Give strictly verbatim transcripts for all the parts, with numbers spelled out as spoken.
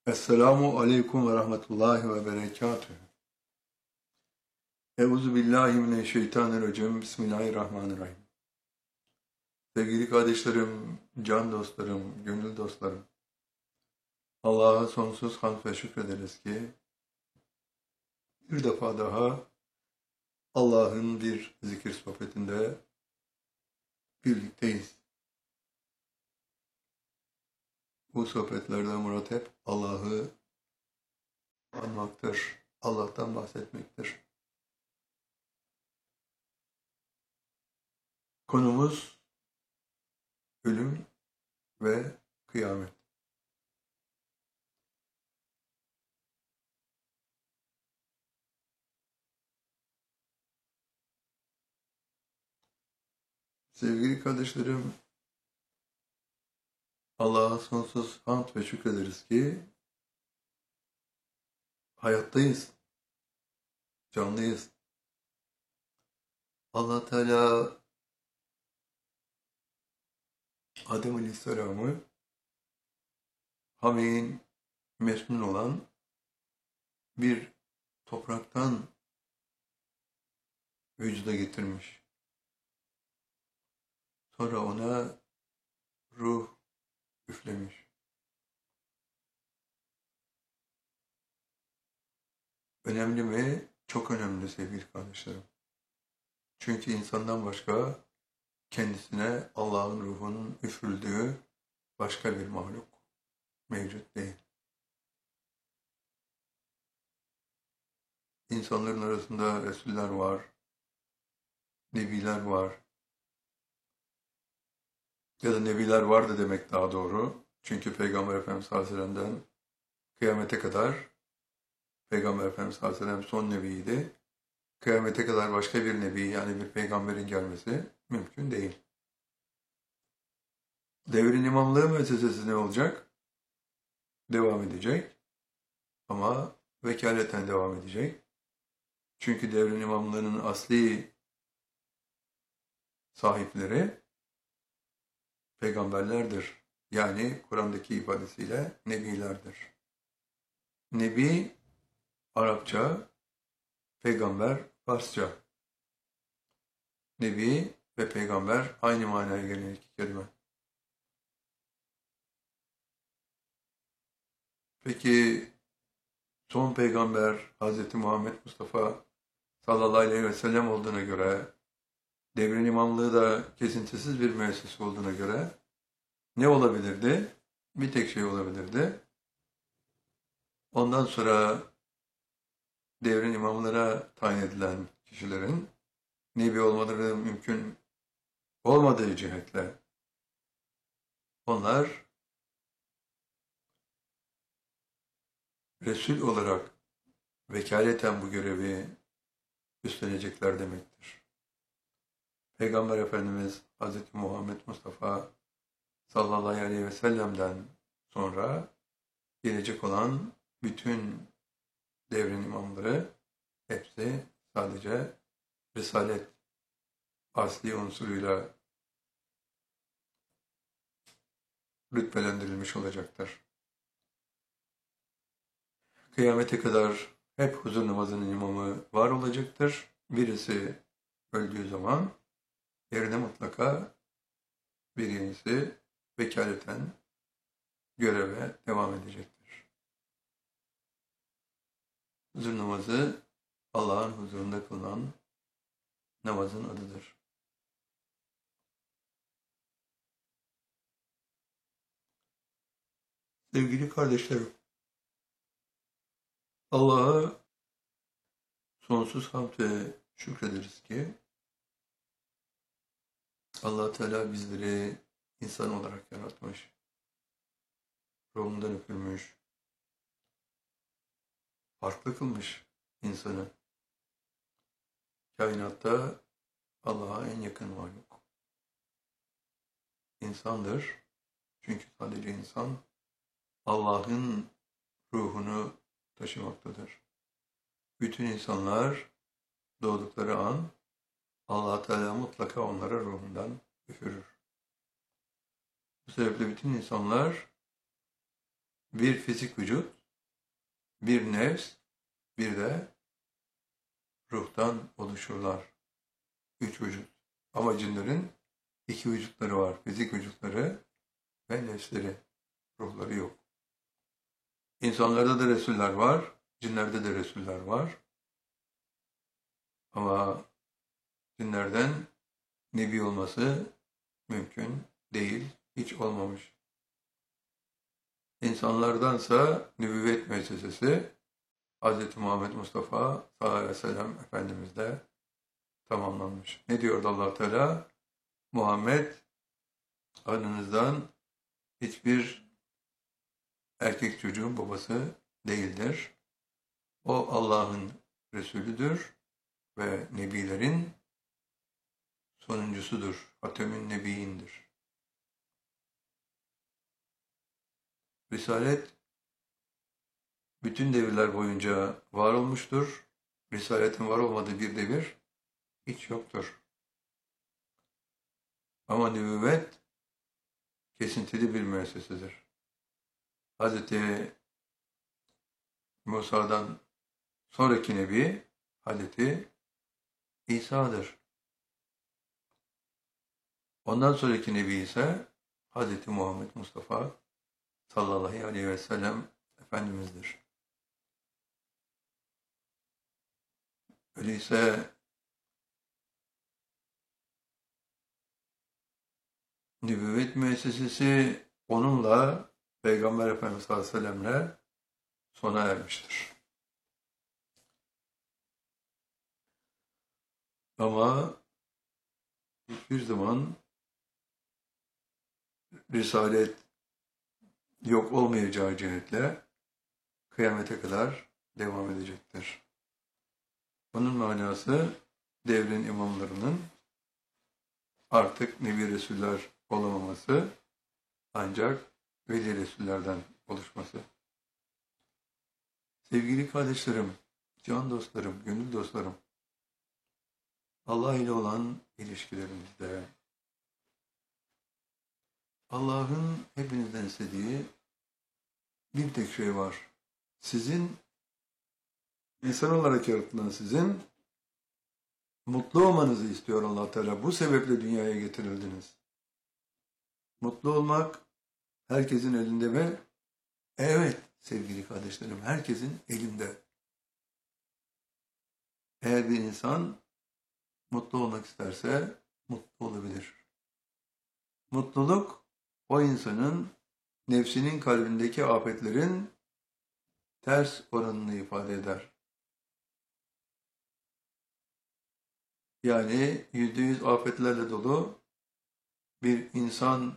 Esselamu aleyküm ve rahmetullahi ve berekatuhu. Euzu billahi mineşşeytanirracim. Bismillahirrahmanirrahim. Sevgili kardeşlerim, can dostlarım, gönül dostlarım. Allah'a sonsuz hamd ve şükrederiz ki bir defa daha Allah'ın bir zikir sohbetinde birlikteyiz. Bu sohbetlerde murat hep Allah'ı anmaktır, Allah'tan bahsetmektir. Konumuz ölüm ve kıyamet. Sevgili kardeşlerim, Allah'a sonsuz hamd ve şükrederiz ki hayattayız, canlıyız. Allah Teala Adem Aleyhisselam'ı Hameyn mesnun olan bir topraktan vücuda getirmiş. Sonra ona ruh üflemiş. Önemli mi? Çok önemli sevgili kardeşlerim. Çünkü insandan başka kendisine Allah'ın ruhunun üfürüldüğü başka bir mahluk mevcut değil. İnsanların arasında Resuller var, Nebiler var. Ya da Nebiler vardı demek daha doğru. Çünkü Peygamber Efendimiz sallallahu aleyhi ve sellem'den kıyamete kadar Peygamber Efendimiz sallallahu aleyhi ve sellem son nebiydi. Kıyamete kadar başka bir nebi yani bir peygamberin gelmesi mümkün değil. Devrin imamlığı müessesesi ne olacak? Devam edecek. Ama vekaleten devam edecek. Çünkü devrin imamlığının asli sahipleri peygamberlerdir. Yani Kur'an'daki ifadesiyle nebilerdir. Nebi Arapça, peygamber Farsça. Nebi ve peygamber aynı manaya gelen iki kelime. Peki son peygamber Hz. Muhammed Mustafa sallallahu aleyhi ve sellem olduğuna göre, devrin imamlığı da kesintisiz bir müessese olduğuna göre ne olabilirdi? Bir tek şey olabilirdi. Ondan sonra devrin imamlara tayin edilen kişilerin nebi olmaları mümkün olmadığı cihetle onlar Resul olarak vekaleten bu görevi üstlenecekler demektir. Peygamber Efendimiz Hz. Muhammed Mustafa sallallahu aleyhi ve sellem'den sonra gelecek olan bütün devrin imamları hepsi sadece Risalet asli unsuruyla rütbelendirilmiş olacaktır. Kıyamete kadar hep huzur namazının imamı var olacaktır. Birisi öldüğü zaman yerine mutlaka bir yenisi vekaleten göreve devam edecektir. Huzur namazı Allah'ın huzurunda kılınan namazın adıdır. Sevgili kardeşlerim, Allah'a sonsuz hamd ve şükrederiz ki Allah Teala bizleri insan olarak yaratmış, ruhundan üfürmüş, farklı kılmış insanı. Kainatta Allah'a en yakın mahluk insandır. Çünkü sadece insan Allah'ın ruhunu taşımaktadır. Bütün insanlar doğdukları an Allah Teala mutlaka onlara ruhundan üfürür. Bu sebeple bütün insanlar bir fizik vücut, bir nefs, bir de ruhtan oluşurlar. Üç vücut. Ama cinlerin iki vücutları var. Fizik vücutları ve nefsleri. Ruhları yok. İnsanlarda da Resuller var. Cinlerde de Resuller var. Ama cinlerden Nebi olması mümkün değil. Hiç olmamış. İnsanlardansa nübüvvet müessesesi Hz. Muhammed Mustafa sallallahu aleyhi ve sellem Efendimiz'de tamamlanmış. Ne diyordu Allah Teala? Muhammed aranızdan hiçbir erkek çocuğun babası değildir. O Allah'ın Resulüdür ve Nebilerin sonuncusudur. Hatemün Nebiyindir. Risalet bütün devirler boyunca var olmuştur. Risaletin var olmadığı bir devir hiç yoktur. Ama nübüvvet kesintili bir müessesedir. Hz. Musa'dan sonraki Nebi Hz. İsa'dır. Ondan sonraki Nebi ise Hz. Muhammed Mustafa sallallahu aleyhi ve sellem Efendimiz'dir. Öyleyse nübüvvet müessesesi onunla Peygamber Efendimiz sallallahu aleyhi ve sellemle sona ermiştir. Ama hiçbir zaman Risalet yok olmayacağı cihetle kıyamete kadar devam edecektir. Bunun manası devrin imamlarının artık Nebi Resuller olamaması ancak Veli Resullerden oluşması. Sevgili kardeşlerim, can dostlarım, gönül dostlarım, Allah ile olan ilişkilerimizde Allah'ın hepinizden istediği bir tek şey var. Sizin, insan olarak yaratılan sizin mutlu olmanızı istiyor Allah Teala. Bu sebeple dünyaya getirildiniz. Mutlu olmak herkesin elinde ve evet sevgili kardeşlerim, herkesin elinde. Eğer bir insan mutlu olmak isterse mutlu olabilir. Mutluluk o insanın nefsinin kalbindeki afetlerin ters oranını ifade eder. Yani yüzde yüz afetlerle dolu bir insan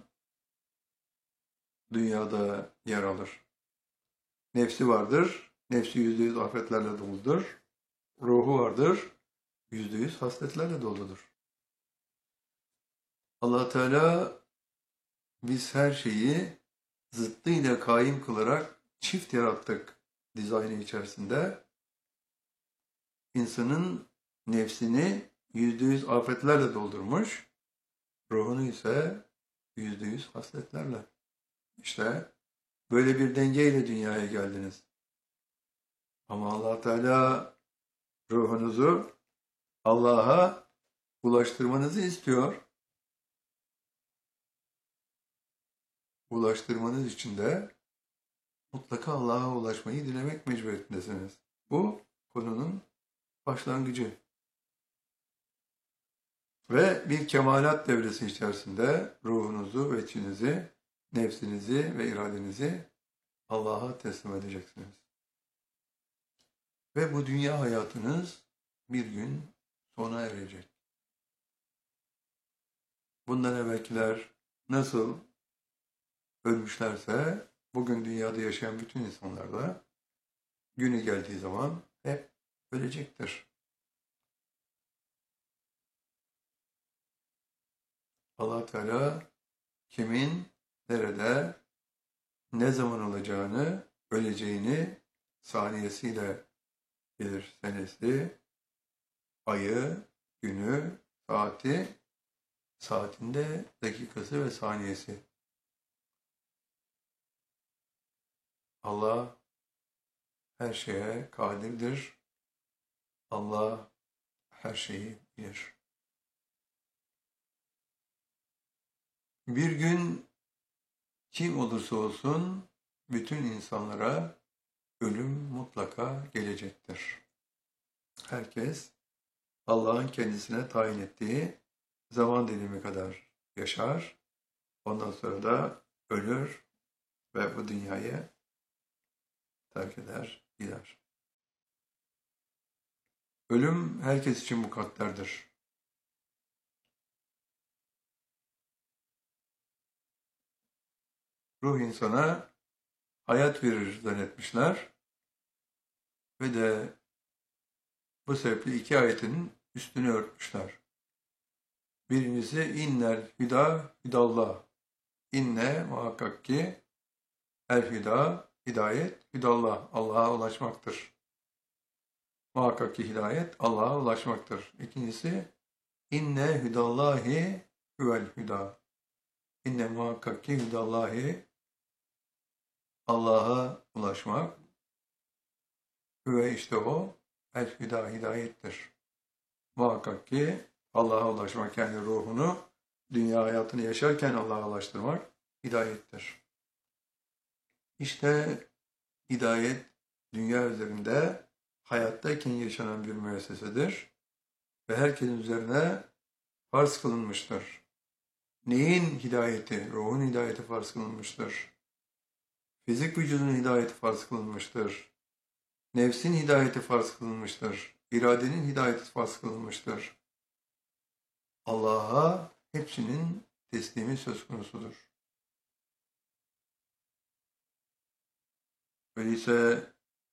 dünyada yer alır. Nefsi vardır, nefsi yüzde yüz afetlerle doludur. Ruhu vardır, yüzde yüz hasletlerle doludur. Allah Teala biz her şeyi zıttıyla kaim kılarak çift yarattık dizaynı içerisinde. İnsanın nefsini yüzde yüz afetlerle doldurmuş, ruhunu ise yüzde yüz hasletlerle. İşte böyle bir dengeyle dünyaya geldiniz. Ama Allah Teala ruhunuzu Allah'a ulaştırmanızı istiyor. Ulaştırmanız için de mutlaka Allah'a ulaşmayı dilemek mecburiyetindesiniz. Bu konunun başlangıcı. Ve bir kemalat devresi içerisinde ruhunuzu ve içinizi, nefsinizi ve iradenizi Allah'a teslim edeceksiniz. Ve bu dünya hayatınız bir gün sona erecek. Bundan evvelkiler nasıl ölmüşlerse bugün dünyada yaşayan bütün insanlar da günü geldiği zaman hep ölecektir. Allah Teala kimin nerede ne zaman olacağını, öleceğini saniyesiyle bilir. Senesi, ayı, günü, saati, saatinde dakikası ve saniyesi. Allah her şeye kadirdir. Allah her şeyi bilir. Bir gün kim olursa olsun bütün insanlara ölüm mutlaka gelecektir. Herkes Allah'ın kendisine tayin ettiği zaman dilimi kadar yaşar. Ondan sonra da ölür ve bu dünyayı terk eder, gider. Ölüm herkes için mukadderdir. Ruh insana hayat verir zannetmişler ve de bu sebeple iki ayetin üstünü örtmüşler. Birincisi innel hüda hüdallah. İnne muhakkak ki el hüda hidayet hüdallah. Allah'a ulaşmaktır. Muhakkak ki hidayet Allah'a ulaşmaktır. İkincisi inne hüdallahi huvel hüda. İnne muhakkak ki hüdallahi Allah'a ulaşmak. Hüve işte o el hüda hidayettir. Muhakkak ki Allah'a ulaşmak yani ruhunu dünya hayatını yaşarken Allah'a ulaştırmak hidayettir. İşte hidayet dünya üzerinde hayattayken yaşanan bir müessesedir ve herkesin üzerine farz kılınmıştır. Neyin hidayeti? Ruhun hidayeti farz kılınmıştır. Fizik vücudun hidayeti farz kılınmıştır. Nefsin hidayeti farz kılınmıştır. İradenin hidayeti farz kılınmıştır. Allah'a hepsinin teslimi söz konusudur. Öyleyse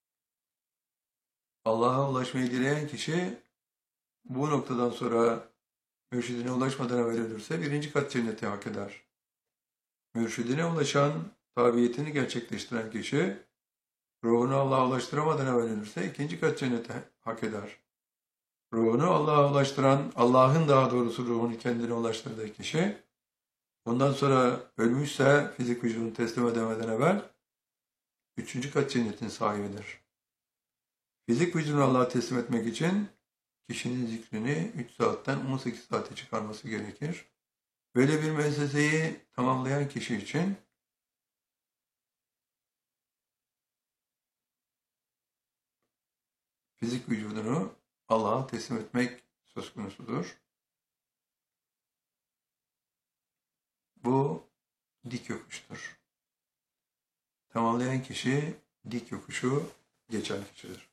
Allah'a ulaşmayı dileyen kişi bu noktadan sonra mürşidine ulaşmadan evvel ölürse birinci kat cenneti hak eder. Mürşidine ulaşan, tabiyetini gerçekleştiren kişi ruhunu Allah'a ulaştıramadan evvel ölürse ikinci kat cenneti hak eder. Ruhunu Allah'a ulaştıran, Allah'ın daha doğrusu ruhunu kendine ulaştırdığı kişi bundan sonra ölmüşse fizik vücudunu teslim edemeden evvel üçüncü kat cennetin sahibidir. Fizik vücudunu Allah'a teslim etmek için kişinin zikrini üç saatten on sekiz saate çıkarması gerekir. Böyle bir müesseseyi tamamlayan kişi için fizik vücudunu Allah'a teslim etmek söz konusudur. Bu dik yokuştur. Tamamlayan kişi dik yokuşu geçen kişidir.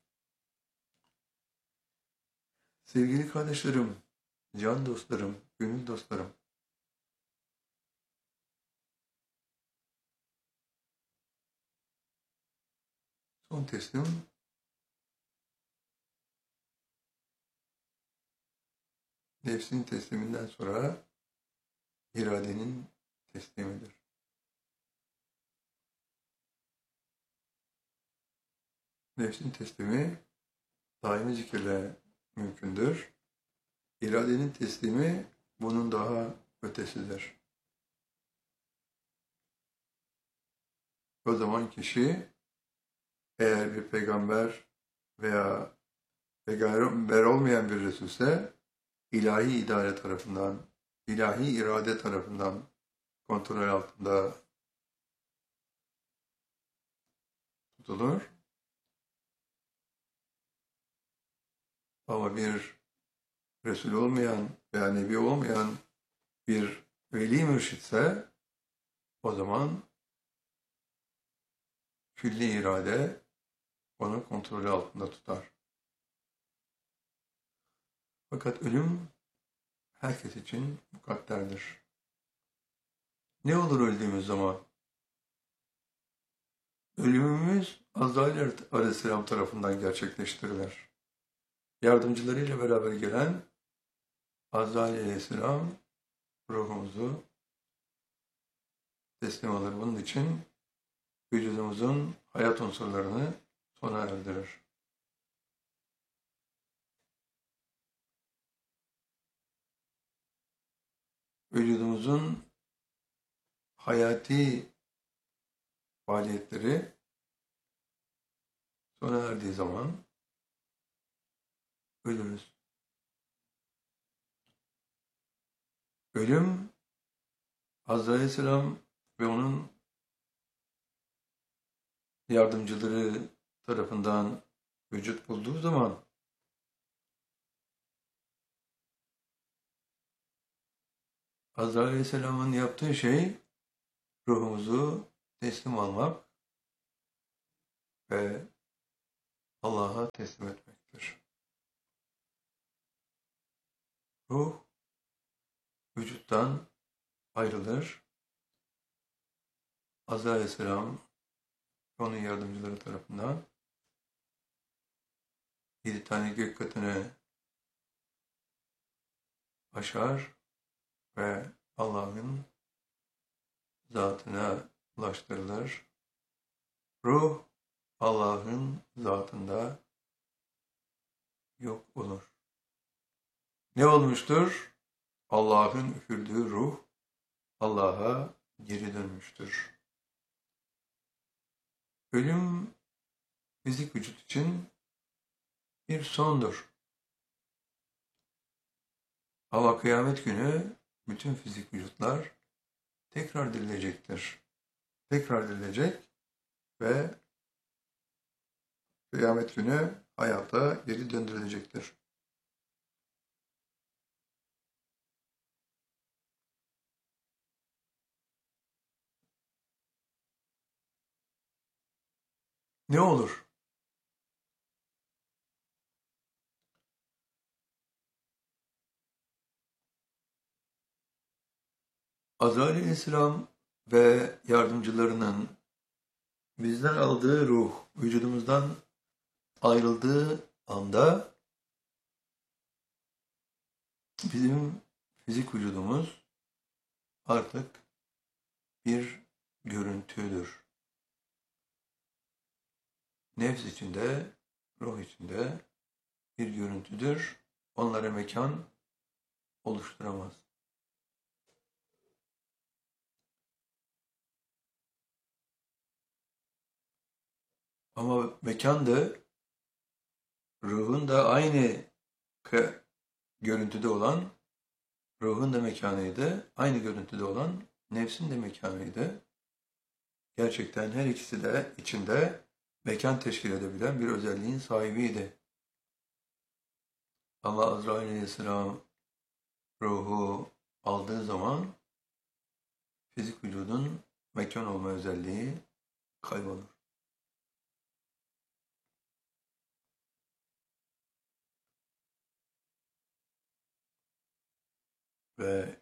Sevgili kardeşlerim, can dostlarım, gönül dostlarım, son teslim nefsin tesliminden sonra iradenin teslimidir. Nefsin teslimi daimi zikirle mümkündür. İradenin teslimi bunun daha ötesidir. O zaman kişi eğer bir peygamber veya peygamber olmayan bir Resulse ilahi idare tarafından, ilahi irade tarafından kontrol altında tutulur. Ama bir Resul olmayan veya Nebi olmayan bir veli mürşitse o zaman külli irade onu kontrolü altında tutar. Fakat ölüm herkes için mukadderdir. Ne olur öldüğümüz zaman? Ölümümüz Azrail Aleyhisselam tarafından gerçekleştirilir. Yardımcılarıyla beraber gelen Azrail Aleyhisselam ruhumuzu teslim alır. Bunun için vücudumuzun hayat unsurlarını sona erdirir. Vücudumuzun hayati faaliyetleri sona erdiği zaman ölürüz. Ölüm, Azrail Aleyhisselam ve onun yardımcıları tarafından vücut bulduğu zaman Azrail Aleyhisselam'ın yaptığı şey ruhumuzu teslim almak ve Allah'a teslim etmektir. Ruh vücuttan ayrılır. Azrail Aleyhisselam ve onun yardımcıları tarafından yedi tane gök katını aşar ve Allah'ın zatına ulaştırılır. Ruh Allah'ın zatında yok olur. Ne olmuştur? Allah'ın üfürdüğü ruh Allah'a geri dönmüştür. Ölüm fizik vücut için bir sondur. Ama kıyamet günü bütün fizik vücutlar tekrar dirilecektir. Tekrar dirilecek ve kıyamet günü hayata geri döndürülecektir. Ne olur? Azrail Aleyhisselam ve yardımcılarının bizden aldığı ruh vücudumuzdan ayrıldığı anda bizim fizik vücudumuz artık bir görüntüdür. Nefs içinde, ruh içinde bir görüntüdür. Onlara mekan oluşturamaz. Ama mekan da ruhun da aynı görüntüde olan, ruhun da mekanıydı. Aynı görüntüde olan nefsin de mekanıydı. Gerçekten her ikisi de içinde mekan teşkil edebilen bir özelliğin sahibiydi. Ama Azrail Aleyhisselam ruhu aldığı zaman fizik vücudun mekan olma özelliği kaybolur. Ve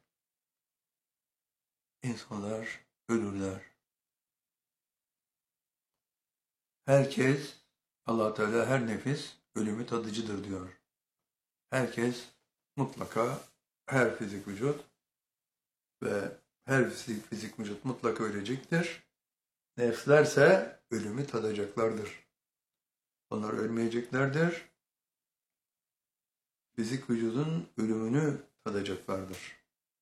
insanlar ölürler. Herkes, Allah Teala her nefis ölümü tadıcıdır diyor. Herkes mutlaka, her fizik vücut ve her fizik, fizik vücut mutlaka ölecektir. Nefslerse ölümü tadacaklardır. Onlar ölmeyeceklerdir. Fizik vücudun ölümünü tadacaklardır.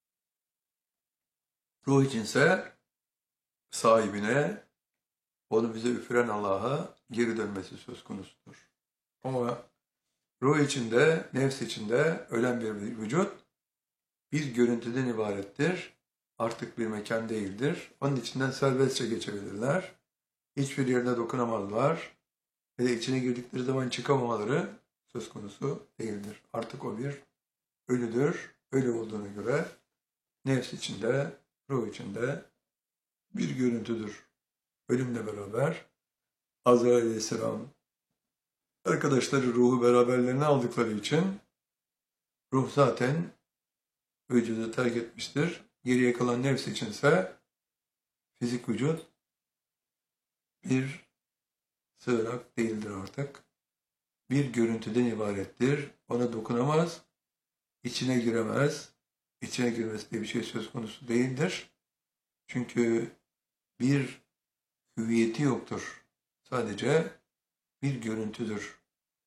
Ruh içinse sahibine, onu bize üfüren Allah'a geri dönmesi söz konusudur. Ama ruh içinde, nefs içinde ölen bir vücut bir görüntüden ibarettir. Artık bir mekan değildir. Onun içinden serbestçe geçebilirler. Hiçbir yerine dokunamazlar. Ve de içine girdikleri zaman çıkamamaları söz konusu değildir. Artık o bir ölüdür. Ölü olduğuna göre nefs içinde, ruh içinde bir görüntüdür. Ölümle beraber Azrail Aleyhisselam arkadaşları ruhu beraberlerine aldıkları için ruh zaten vücudu terk etmiştir. Geriye kalan nefs içinse fizik vücut bir sığınak değildir artık. Bir görüntüden ibarettir. Ona dokunamaz, içine giremez. İçine girmesi diye bir şey söz konusu değildir. Çünkü bir hüviyeti yoktur. Sadece bir görüntüdür.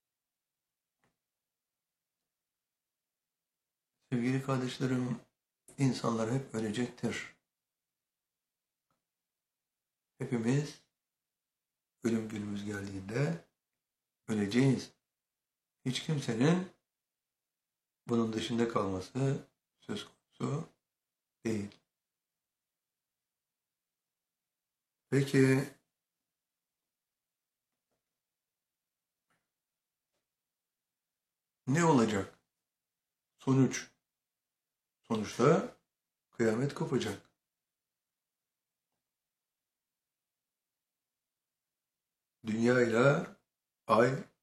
Sevgili kardeşlerim, insanlar hep ölecektir. Hepimiz ölüm günümüz geldiğinde öleceğiz. Hiç kimsenin bunun dışında kalması söz konusu değil. Peki ne olacak? Sonuç. Sonuçta kıyamet kopacak. Dünya ile ay